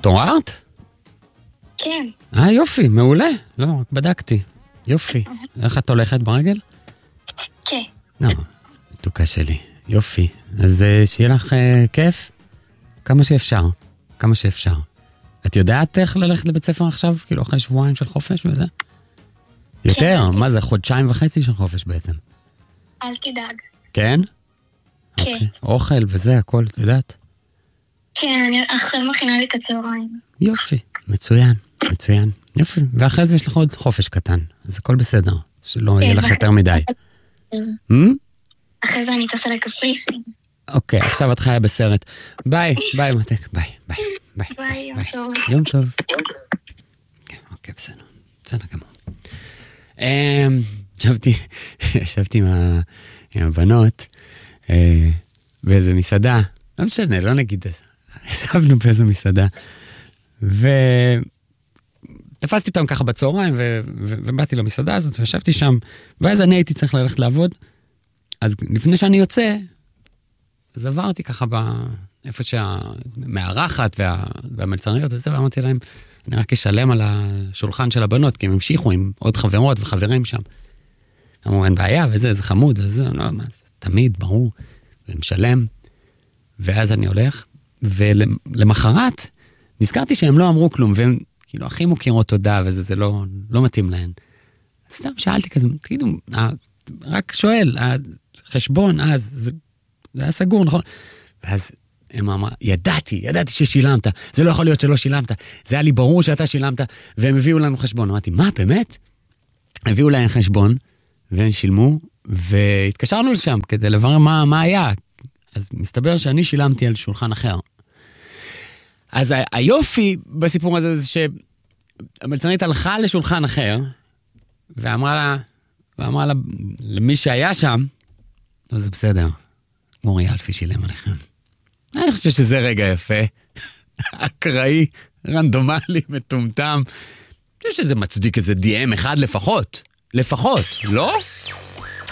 התעוררת? כן. יופי, מעולה. לא, רק בדקתי. יופי. איך את הולכת ברגל? כן. לא, מתוקה שלי. יופי. אז שיהיה לך כיף? כמה שאפשר. כמה שאפשר. את יודעת איך ללכת לבית ספר עכשיו? כאילו אחרי שבועיים של חופש וזה? יותר? מה זה? חודשיים וחצי של חופש בעצם. אל תדאג. כן? כן. אוכל וזה, הכל, את יודעת? כן, אני עכשיו מכינה לי את הצהריים. יופי, מצוין, מצוין. יופי, ואחרי זה יש לך עוד חופש קטן, אז הכל בסדר, שלא יהיה לך יותר מדי. אחרי זה אני טסה לקפריסין. אוקיי, עכשיו את חיה בסרט. ביי, ביי מתק, ביי, ביי, ביי. ביי, יום טוב. יום טוב. אוקיי, בסדר, בסדר גמור. ישבתי עם הבנות באיזה מסעדה, לא משנה, לא נגיד את זה. ישבנו באיזה מסעדה, ותפסתי אותם ככה בצהריים, ובאתי למסעדה הזאת, וישבתי שם, ואז אני הייתי צריך ללכת לעבוד, אז לפני שאני יוצא, אז עברתי ככה איפה שהמארחת והמלצרניות וזה, ואמרתי להם, אני רק אשלם על השולחן של הבנות, כי הם המשיכו עם עוד חברות וחברים שם. אמרו, אין בעיה, וזה, זה חמוד, אז זה, לא, מה, תמיד, ברור, ומשלם, ואז אני הולך, ולמחרת, נזכרתי שהם לא אמרו כלום, והם כאילו הכי מוכירות תודה, וזה לא מתאים להן. סתם שאלתי כזה, תגידו, רק שואל, החשבון, זה היה סגור, נכון? ואז הם אמרו, ידעתי ששילמת, זה לא יכול להיות שלא שילמת, זה היה לי ברור שאתה שילמת, והם הביאו לנו חשבון. אמרתי, מה, באמת? הביאו להם חשבון, והם שילמו, והתקשרנו לשם כדי לברר מה היה. אז מסתבר שאני שילמתי על שולחן אחר. אז היופי בסיפור הזה זה שהמלצרנית הלכה לשולחן אחר, ואמרה לה, למי שהיה שם, זה בסדר, מורי אלפי שילם עליכם. אני חושב שזה רגע יפה, אקראי, רנדומלי, מטומטם. אני חושב שזה מצדיק איזה DM אחד לפחות, לא?